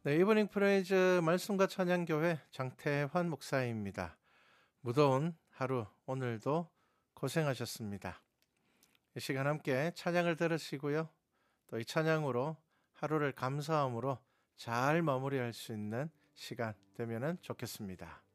네, 이브닝 프레이즈 말씀과 찬양교회 장태환 목사입니다. 무더운 하루 오늘도 고생하셨습니다. 이 시간 함께 찬양을 들으시고요. 또 이 찬양으로 하루를 감사함으로 잘 마무리할 수 있는 시간 되면 좋겠습니다.